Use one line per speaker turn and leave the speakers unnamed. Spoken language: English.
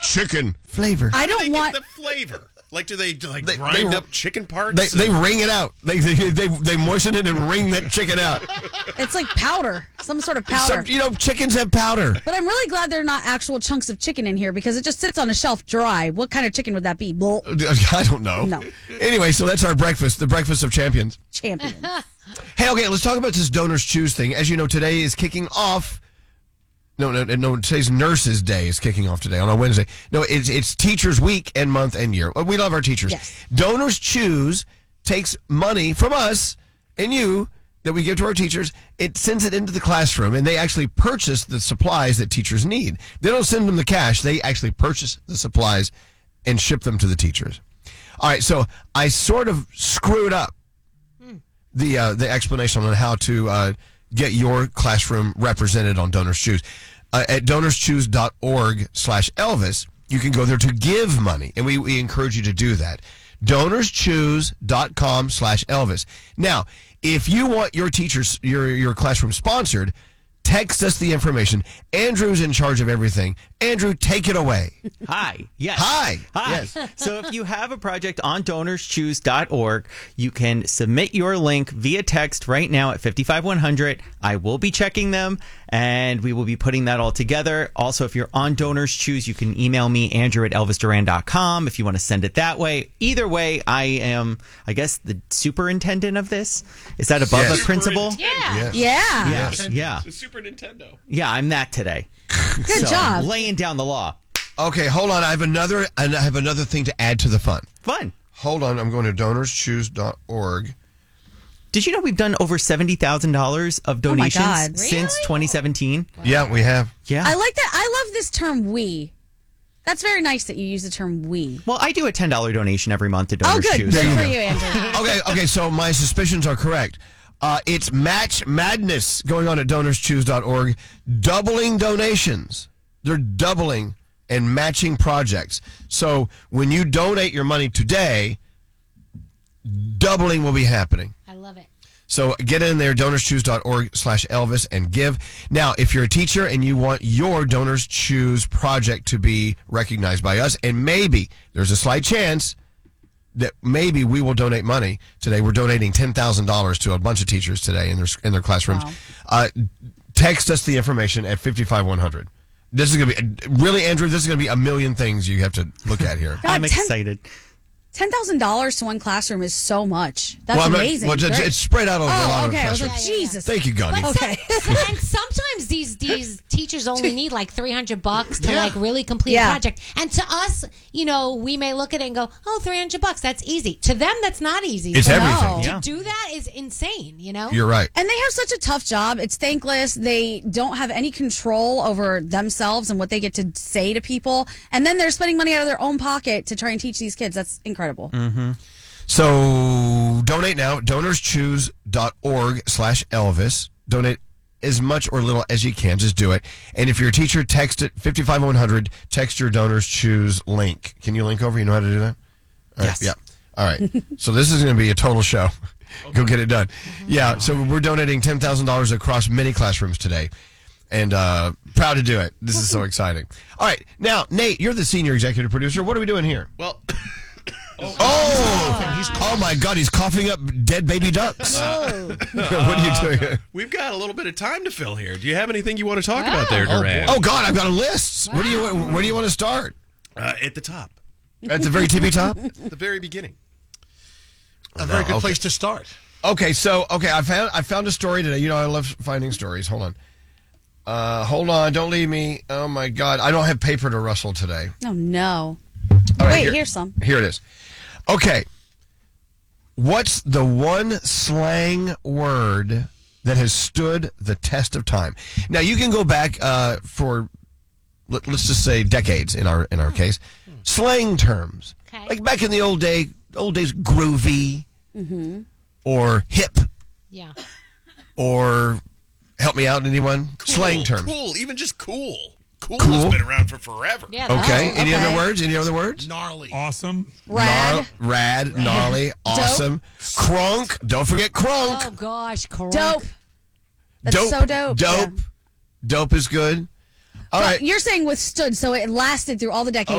chicken flavor.
I
How do
don't
they
want.
get the flavor. Like, do they grind up chicken parts?
They wring it out. They moisten it and wring that chicken out.
It's like powder, some sort of powder.
Chickens have powder.
But I'm really glad there are not actual chunks of chicken in here because it just sits on a shelf dry. What kind of chicken would that be? Bull.
I don't know.
No.
Anyway, so that's our breakfast, the breakfast of champions.
Champion.
Hey, okay, let's talk about this Donors Choose thing. As you know, today is kicking off. No, today's Nurses Day is kicking off today on a Wednesday. No, it's Teachers Week and month and year. We love our teachers.
Yes.
Donors Choose takes money from us and you that we give to our teachers. It sends it into the classroom, and they actually purchase the supplies that teachers need. They don't send them the cash. They actually purchase the supplies and ship them to the teachers. All right, so I sort of screwed up the explanation on how to get your classroom represented on Donors Choose. At donorschoose.org/Elvis, you can go there to give money, and we encourage you to do that. donorschoose.com/Elvis. Now, if you want your teachers, your classroom sponsored, text us the information. Andrew's in charge of everything. Andrew, take it away.
Hi. Yes.
Hi.
Hi.
Yes.
So if you have a project on donorschoose.org, you can submit your link via text right now at 55100. I will be checking them, and we will be putting that all together. Also, if you're on Donors Choose, you can email me, andrew@elvisduran.com, if you want to send it that way. Either way, I am, I guess, the superintendent of this. Is that above
Yes.
a principal?
Yeah.
Yeah.
The Super Nintendo.
Yeah, I'm that today.
Good job.
Laying down the law.
Okay, hold on. I have another thing to add to the fun.
Fun.
Hold on. I'm going to donorschoose.org.
Did you know we've done over $70,000 of donations
God.
since 2017?
Yeah, we have.
Yeah.
I like that. I love this term "we." That's very nice that you use the term "we."
Well, I do a $10 donation every month to Donors
Oh, good.
Choose.
Good for you, Andrew.
Okay, so my suspicions are correct. It's Match Madness going on at donorschoose.org. Doubling donations. They're doubling and matching projects. So when you donate your money today, doubling will be happening.
I love it.
So get in there, donorschoose.org/Elvis, and give. Now, if you're a teacher and you want your Donors Choose project to be recognized by us, and maybe there's a slight chance that maybe we will donate money today. We're donating $10,000 to a bunch of teachers today in their classrooms.
Wow.
Text us the information at 55100. This is going to be really, Andrew. This is going to be a million things you have to look at here.
God,
I'm excited.
$10,000 to one classroom is so much. That's amazing.
It's spread out over a lot of
okay. I was
classrooms.
like, Jesus.
Thank you, Gandhi.
Okay.
And sometimes these teachers only need like $300 to like really complete
Yeah.
a project. And to us, we may look at it and go, "Oh, $300, that's easy." To them, that's not easy.
It's
So
everything.
to
Yeah.
do that is insane.
You're right.
And they have such a tough job. It's thankless. They don't have any control over themselves and what they get to say to people. And then they're spending money out of their own pocket to try and teach these kids. That's incredible.
Mm-hmm.
So donate now, donorschoose.org/Elvis. Donate as much or little as you can. Just do it. And if you're a teacher, text it 55100. Text your Donors Choose link. Can you link over? You know how to do that? All right,
Yes.
Yeah. All right. So this is going to be a total show. Go get it done. Yeah. So we're donating $10,000 across many classrooms today. And proud to do it. This is so exciting. All right. Now, Nate, you're the senior executive producer. What are we doing here?
Well,
Oh my God, he's coughing up dead baby ducks. What are you doing?
we've got a little bit of time to fill here. Do you have anything you want to talk about there, Duran?
Oh God, I've got a list. Where do you want to start?
At the top.
At the very tippy top?
The very beginning.
A very good place to start.
Okay, I found a story today. You know I love finding stories. Hold on, don't leave me. Oh my God, I don't have paper to rustle today.
Oh, no.
All right,
Wait, here's some.
Here it is. Okay. What's the one slang word that has stood the test of time? Now, you can go back for, let's just say, decades in our case. Slang terms.
Okay.
Like back in the old days, groovy, or hip,
Yeah.
or help me out, anyone? Slang terms.
Cool. Even just cool. Cool
Cool.
has been around for forever.
Yeah.
Okay. Any
okay.
other words? Any other words?
Gnarly.
Awesome.
Rad.
Rad, gnarly, awesome. Crunk. Don't forget crunk.
Oh gosh, correct.
Dope. That's so dope.
Dope.
Yeah.
Dope is good. All right.
You're saying withstood, so it lasted through all the decades.